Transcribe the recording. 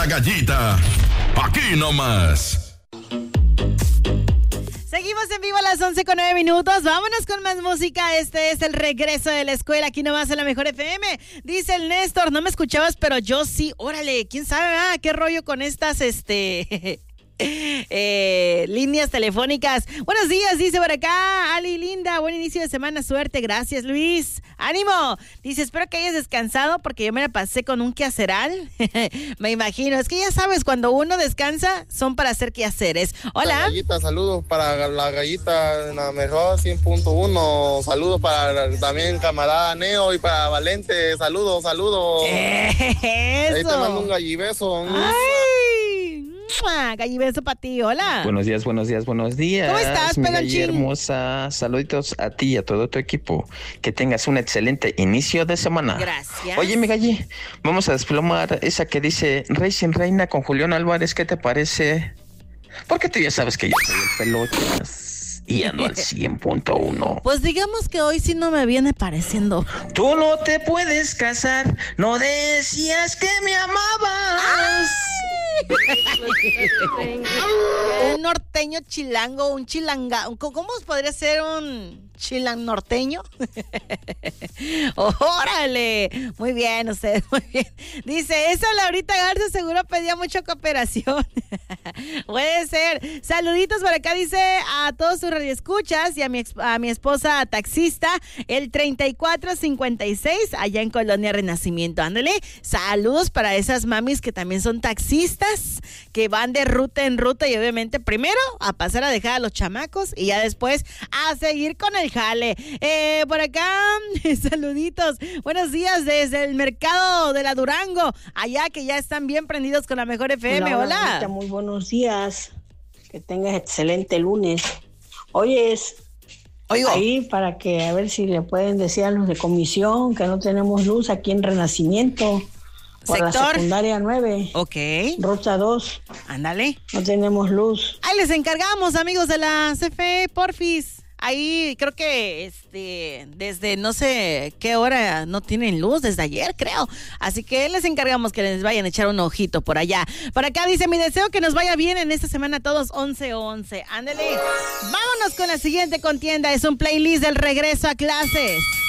La Gallita, aquí nomás. Seguimos en vivo a las 11:09. Vámonos con más música. Este es el regreso de la escuela. Aquí nomás en la Mejor FM. Dice el Néstor, no me escuchabas, pero yo sí. Órale, quién sabe, qué rollo con estas, líneas telefónicas. Buenos días, dice por acá Ali Linda, buen inicio de semana, suerte, gracias Luis, ánimo. Dice, espero que hayas descansado porque yo me la pasé con un quehaceral. Me imagino, es que ya sabes, cuando uno descansa son para hacer quehaceres. Hola. La Gallita, saludos para la Gallita en la Mejor 100.1, saludos para también camarada Neo y para Valente, saludos. Eso. Ahí te mando un gallibeso. Ay. Gallibeso para ti, hola. Buenos días. ¿Cómo estás, mi Peganchín? galli hermosa? Saluditos a ti y a todo tu equipo. Que tengas un excelente inicio de semana. Gracias. Oye, mi galli, vamos a desplomar esa que dice Rey sin Reina con Julián Álvarez. ¿Qué te parece? Porque tú ya sabes que yo soy el pelochas y ando al 100.1. Pues digamos que hoy sí no me viene pareciendo. Tú no te puedes casar, no decías que me amabas. Un norteño chilango, un chilanga. ¿Cómo podría ser un chilang norteño? ¡Órale! Muy bien, ustedes, muy bien. Dice, esa Laurita Garza seguro pedía mucha cooperación. Puede ser. Saluditos por acá, dice a todos sus radioescuchas y a mi esposa taxista, el 3456, allá en Colonia Renacimiento. Ándale, saludos para esas mamis que también son taxistas, que van de ruta en ruta y obviamente primero a pasar a dejar a los chamacos y ya después a seguir con el jale. Por acá, saluditos. Buenos días desde el mercado de la Durango, allá que ya están bien prendidos con la Mejor FM. Hola. Hola. Muy buenos días. Que tengas excelente lunes. Oyes, ahí para que a ver si le pueden decir a los de comisión que no tenemos luz aquí en Renacimiento. Por la secundaria 9. Ok. Ruta 2. Ándale. No tenemos luz. Ahí les encargamos, amigos de la CFE, porfis. Ahí creo que desde no sé qué hora no tienen luz, desde ayer creo. Así que les encargamos que les vayan a echar un ojito por allá. Por acá dice, mi deseo que nos vaya bien en esta semana todos 11-11. Ándale. Vámonos con la siguiente contienda. Es un playlist del regreso a clases.